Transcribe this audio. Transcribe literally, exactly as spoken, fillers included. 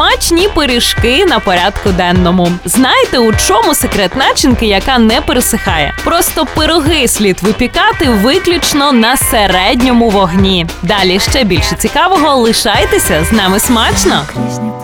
Смачні пиріжки на порядку денному. Знаєте, у чому секрет начинки, яка не пересихає? Просто пироги слід випікати виключно на середньому вогні. Далі ще більше цікавого. Лишайтеся, з нами смачно!